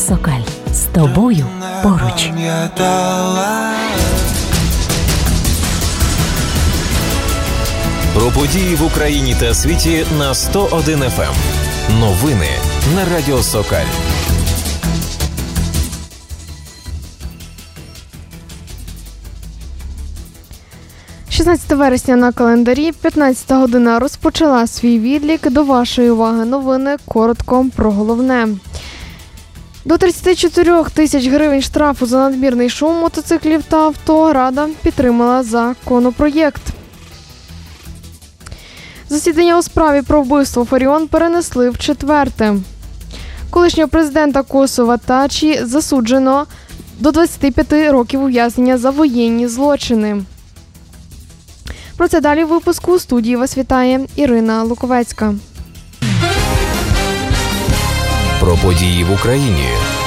Сокаль. З тобою поруч. Про події в Україні та світі на 101 FM. Новини на Радіо Сокаль. 16 вересня на календарі, 15 година розпочала свій відлік. До вашої уваги новини, коротко про головне. До 34 тисяч гривень штрафу за надмірний шум мотоциклів та авто Рада підтримала законопроєкт. Засідання у справі про вбивство Фаріон перенесли в четверте. Колишнього президента Косова Тачі засуджено до 25 років ув'язнення за воєнні злочини. Про це далі в випуску. У студії вас вітає Ірина Луковецька. Про події в Україні.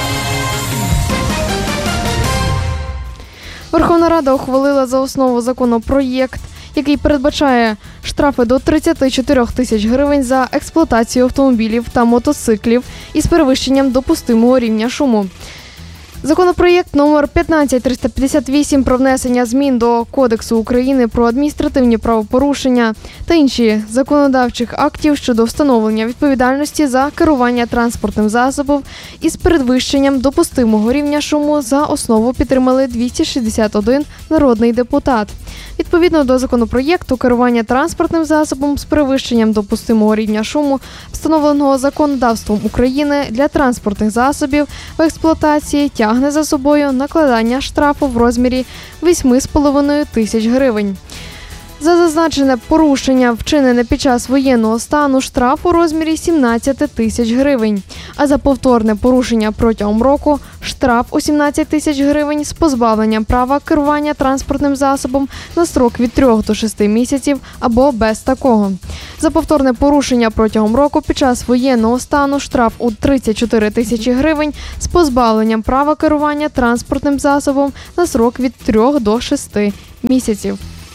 Верховна Рада ухвалила за основу законопроєкт, який передбачає штрафи до 34 тисяч гривень за експлуатацію автомобілів та мотоциклів із перевищенням допустимого рівня шуму. Законопроєкт номер 15358 про внесення змін до Кодексу України про адміністративні правопорушення та інші законодавчих актів щодо встановлення відповідальності за керування транспортним засобом із перевищенням допустимого рівня шуму за основу підтримали 261 народний депутат. Відповідно до законопроєкту, керування транспортним засобом з перевищенням допустимого рівня шуму, встановленого законодавством України для транспортних засобів в експлуатації, тягне за собою накладання штрафу в розмірі 8,5 тисяч гривень. За зазначене порушення, вчинене під час воєнного стану, штраф у розмірі 17 тисяч гривень, а за повторне порушення протягом року – штраф у 17 тисяч гривень з позбавленням права керування транспортним засобом на строк від 3 до 6 місяців або без такого. За повторне порушення протягом року під час воєнного стану – штраф у 34 тисячі гривень з позбавленням права керування транспортним засобом на строк від 3 до 6 місяців.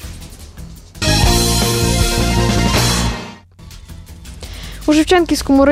У Шевченківському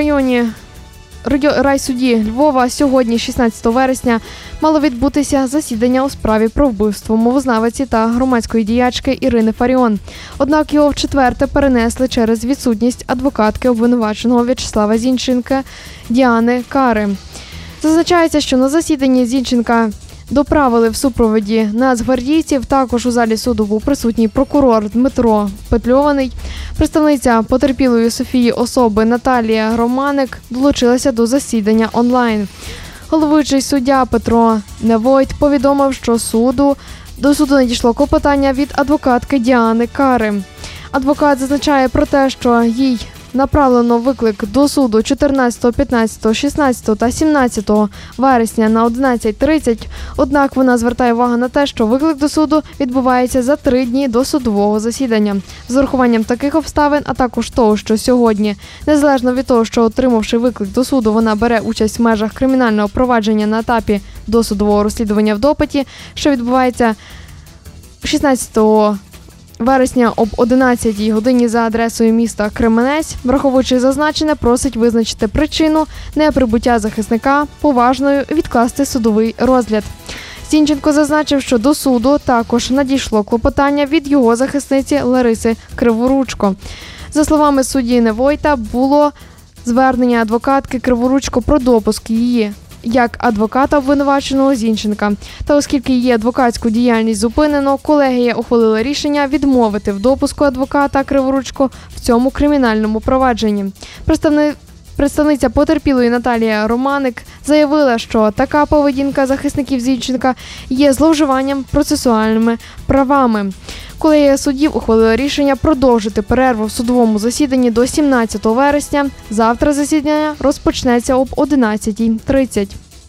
райсуді Львова сьогодні, 16 вересня, мало відбутися засідання у справі про вбивство мовознавиці та громадської діячки Ірини Фаріон. Однак його вчетверте перенесли через відсутність адвокатки обвинуваченого В'ячеслава Зінченка Діани Кари. Зазначається, що на засіданні Зінченка доправили в супроводі нацгвардійців. Також у залі суду був присутній прокурор Дмитро Петльований. Представниця потерпілої Софії особи Наталія Романик долучилася до засідання онлайн. Головуючий суддя Петро Невойт повідомив, що до суду надійшло клопотання від адвокатки Діани Кари. Адвокат зазначає про те, що їй направлено виклик до суду 14, 15, 16 та 17 вересня на 11:30, однак вона звертає увагу на те, що виклик до суду відбувається за 3 дні до судового засідання. З урахуванням таких обставин, а також того, що сьогодні, незалежно від того, що отримавши виклик до суду, вона бере участь в межах кримінального провадження на етапі досудового розслідування в допиті, що відбувається 16 вересня об 11 годині за адресою міста Кременець, враховуючи зазначене, просить визначити причину неприбуття захисника поважною і відкласти судовий розгляд. Зінченко зазначив, що до суду також надійшло клопотання від його захисниці Лариси Криворучко. За словами судді Невойта, було звернення адвокатки Криворучко про допуск її як адвоката обвинуваченого Зінченка. Та оскільки її адвокатську діяльність зупинено, колегія ухвалила рішення відмовити в допуску адвоката Криворучко в цьому кримінальному провадженні. Представниця потерпілої Наталія Романик заявила, що така поведінка захисників Зінченка є зловживанням процесуальними правами. Колегія суддів ухвалила рішення продовжити перерву в судовому засіданні до 17 вересня. Завтра засідання розпочнеться об 11:30.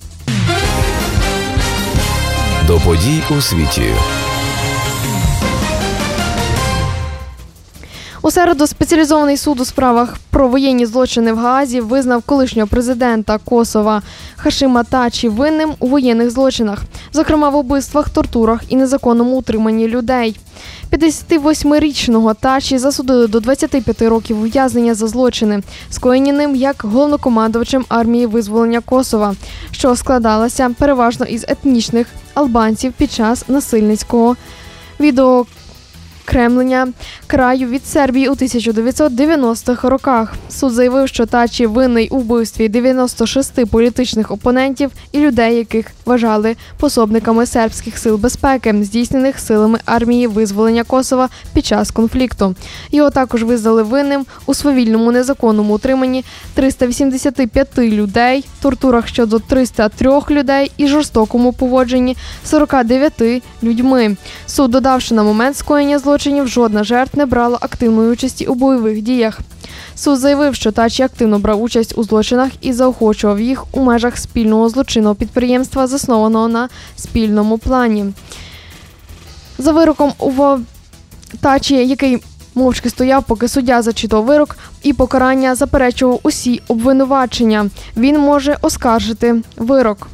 До подій у світі. У середу спеціалізований суд у справах про воєнні злочини в Гаазі визнав колишнього президента Косова Хашима Тачі винним у воєнних злочинах, зокрема в убивствах, тортурах і незаконному утриманні людей. 58-річного Тачі засудили до 25 років ув'язнення за злочини, скоєні ним як головнокомандувачем армії визволення Косова, що складалася переважно із етнічних албанців під час насильницького відокремлення краю від Сербії у 1990-х роках. Суд заявив, що Тачі винний у вбивстві 96 політичних опонентів і людей, яких вважали пособниками сербських сил безпеки, здійснених силами армії визволення Косова під час конфлікту. Його також визнали винним у свавільному незаконному утриманні 385 людей, тортурах щодо 303 людей і жорстокому поводженні 49 людьми. Суд додав, що на момент скоєння злочинів жодна жертва не брала активної участі у бойових діях. Суд заявив, що Тачі активно брав участь у злочинах і заохочував їх у межах спільного злочинного підприємства, заснованого на спільному плані. За вироком у Тачі, який мовчки стояв, поки суддя зачитував вирок і покарання, заперечував усі обвинувачення. Він може оскаржити вирок.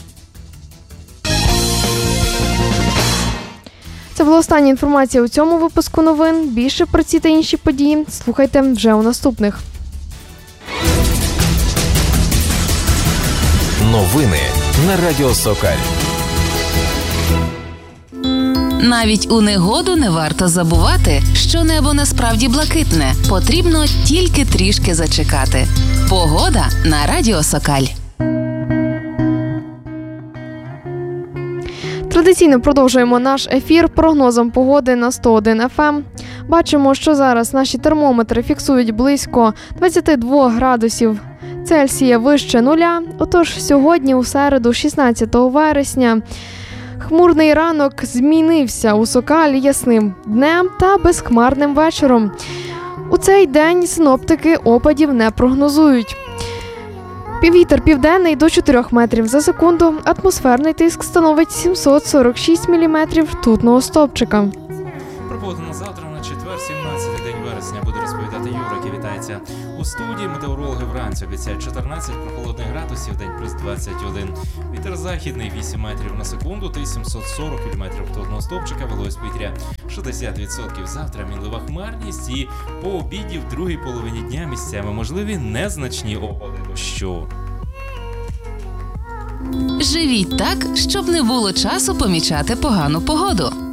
Це була остання інформація у цьому випуску новин. Більше про ці та інші події слухайте вже у наступних. Новини на Радіо Сокаль. Навіть у негоду не варто забувати, що небо насправді блакитне. Потрібно тільки трішки зачекати. Погода на Радіо Сокаль. Традиційно продовжуємо наш ефір прогнозом погоди на 101 FM. Бачимо, що зараз наші термометри фіксують близько 22 градусів Цельсія вище нуля. Отож, сьогодні у середу, 16 вересня, хмурний ранок змінився у Сокалі ясним днем та безхмарним вечором. У цей день синоптики опадів не прогнозують. Вітер південний до 4 метрів за секунду, атмосферний тиск становить 746 міліметрів ртутного стовпчика. Про погоду на завтра, на четвер, 17-й день вересня, буде розповідати Юра, який вітається у студії. Метеорологи вранці обіцяють 14 прохолодних градусів, день плюс 21. Вітер західний 8 метрів на секунду, 1740 міліметрів ртутного стовпчика, вологість повітря 60%. Завтра мінлива хмарність і по обіді в другій половині дня місцями можливі незначні опади дощу. Живіть так, щоб не було часу помічати погану погоду.